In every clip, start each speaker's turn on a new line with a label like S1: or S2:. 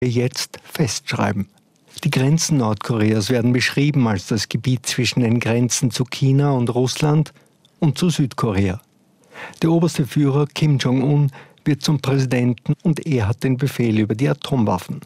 S1: jetzt festschreiben. Die Grenzen Nordkoreas werden beschrieben als das Gebiet zwischen den Grenzen zu China und Russland und zu Südkorea. Der oberste Führer Kim Jong-un wird zum Präsidenten und er hat den Befehl über die Atomwaffen.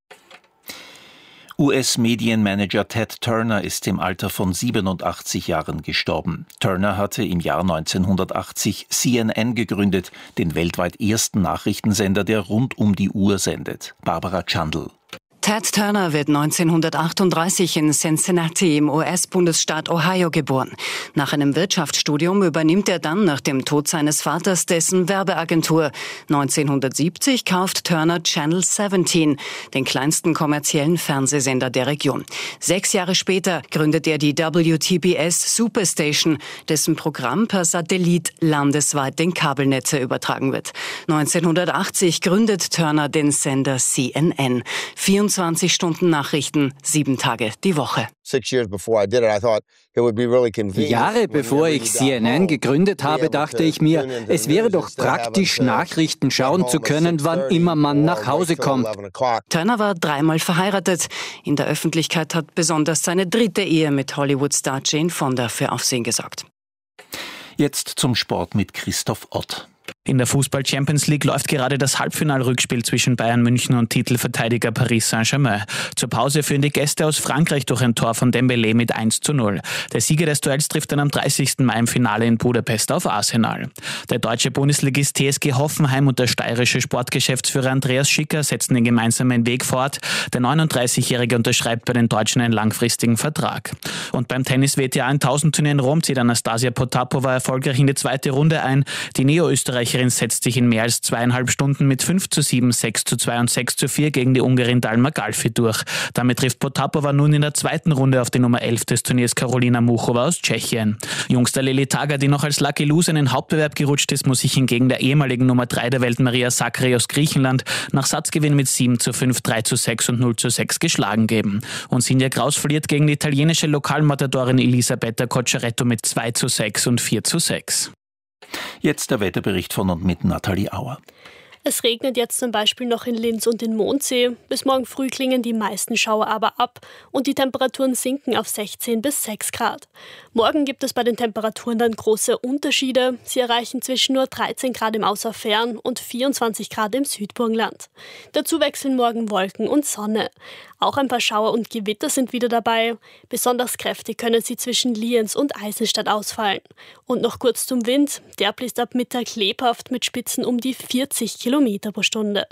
S2: US-Medienmanager Ted Turner ist im Alter von 87 Jahren gestorben. Turner hatte im Jahr 1980 CNN gegründet, den weltweit ersten Nachrichtensender, der rund um die Uhr sendet. Barbara Chandl.
S3: Ted Turner wird 1938 in Cincinnati im US-Bundesstaat Ohio geboren. Nach einem Wirtschaftsstudium übernimmt er dann nach dem Tod seines Vaters dessen Werbeagentur. 1970 kauft Turner Channel 17, den kleinsten kommerziellen Fernsehsender der Region. 6 Jahre später gründet er die WTBS Superstation, dessen Programm per Satellit landesweit den Kabelnetze übertragen wird. 1980 gründet Turner den Sender CNN. 24 Stunden Nachrichten, 7 Tage die Woche.
S4: Jahre bevor ich CNN gegründet habe, dachte ich mir, es wäre doch praktisch, Nachrichten schauen zu können, wann immer man nach Hause kommt.
S3: Turner war 3-mal verheiratet. In der Öffentlichkeit hat besonders seine 3. Ehe mit Hollywood-Star Jane Fonda für Aufsehen gesorgt.
S2: Jetzt zum Sport mit Christoph Ott.
S5: In der Fußball-Champions League läuft gerade das Halbfinalrückspiel zwischen Bayern München und Titelverteidiger Paris Saint-Germain. Zur Pause führen die Gäste aus Frankreich durch ein Tor von Dembélé mit 1:0. Der Sieger des Duells trifft dann am 30. Mai im Finale in Budapest auf Arsenal. Der deutsche Bundesligist TSG Hoffenheim und der steirische Sportgeschäftsführer Andreas Schicker setzen den gemeinsamen Weg fort. Der 39-Jährige unterschreibt bei den Deutschen einen langfristigen Vertrag. Und beim Tennis-WTA 1000-Turnier in Rom zieht Anastasia Potapova erfolgreich in die 2. Runde ein. Die Neo-Österreicherin setzt sich in mehr als 2,5 Stunden mit 5:7, 6:2 und 6:4 gegen die Ungarin Dalma Galfi durch. Damit trifft Potapova nun in der 2. Runde auf die Nummer 11 des Turniers Karolina Muchova aus Tschechien. Jungster Lili Taga, die noch als Lucky Loser in den Hauptbewerb gerutscht ist, muss sich hingegen der ehemaligen Nummer 3 der Welt Maria Sakkari aus Griechenland nach Satzgewinn mit 7:5, 3:6 und 0:6 geschlagen geben. Und Sinja Kraus verliert gegen die italienische Lokalmatadorin Elisabetta Cocciaretto mit 2:6 und 4:6.
S2: Jetzt der Wetterbericht von und mit Nathalie Auer.
S6: Es regnet jetzt zum Beispiel noch in Linz und in Mondsee. Bis morgen früh klingen die meisten Schauer aber ab und die Temperaturen sinken auf 16 bis 6 Grad. Morgen gibt es bei den Temperaturen dann große Unterschiede. Sie erreichen zwischen nur 13 Grad im Außerfern und 24 Grad im Südburgenland. Dazu wechseln morgen Wolken und Sonne. Auch ein paar Schauer und Gewitter sind wieder dabei. Besonders kräftig können sie zwischen Lienz und Eisenstadt ausfallen. Und noch kurz zum Wind. Der bläst ab Mittag lebhaft mit Spitzen um die 40 Kilometer pro Stunde.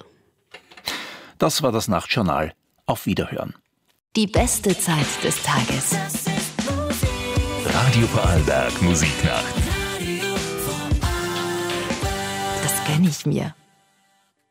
S2: Das war das Nachtjournal. Auf Wiederhören.
S7: Die beste Zeit des Tages.
S8: Radio Vorarlberg Musiknacht.
S7: Das gönn ich mir.